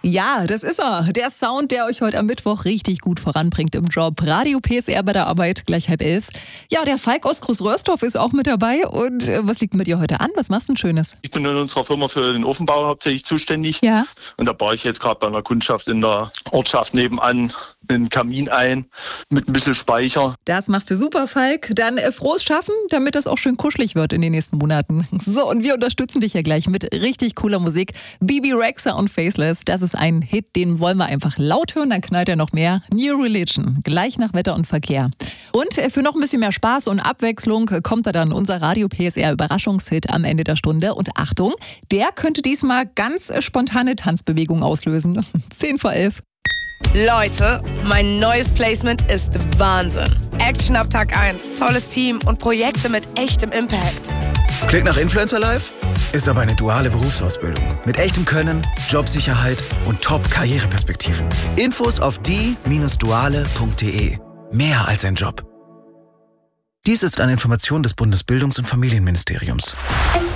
Ja, das ist er. Der Sound, der euch heute am Mittwoch richtig gut voranbringt im Job. Radio PSR bei der Arbeit, gleich 10:30. Ja, der Falk aus Großröhrsdorf ist auch mit dabei. Und was liegt mit dir heute an? Was machst du denn Schönes? Ich bin in unserer Firma für den Ofenbau hauptsächlich zuständig. Ja. Und da baue ich jetzt gerade bei einer Kundschaft in der Ortschaft nebenan einen Kamin ein mit ein bisschen Speicher. Das machst du super, Falk. Dann frohes Schaffen, damit das auch schön kuschelig wird in den nächsten Monaten. So, und wir unterstützen dich ja gleich mit richtig cooler Musik. Bibi Rexha und Faceless, das ist ein Hit, den wollen wir einfach laut hören, dann knallt er noch mehr. New Religion, gleich nach Wetter und Verkehr. Und für noch ein bisschen mehr Spaß und Abwechslung kommt da dann unser Radio PSR Überraschungshit am Ende der Stunde. Und Achtung, der könnte diesmal ganz spontane Tanzbewegungen auslösen. 10:11. Leute, mein neues Placement ist Wahnsinn. Action ab Tag 1, tolles Team und Projekte mit echtem Impact. Klingt nach Influencer Live? Ist aber eine duale Berufsausbildung. Mit echtem Können, Jobsicherheit und Top-Karriereperspektiven. Infos auf die-duale.de. Mehr als ein Job. Dies ist eine Information des Bundesbildungs- und Familienministeriums.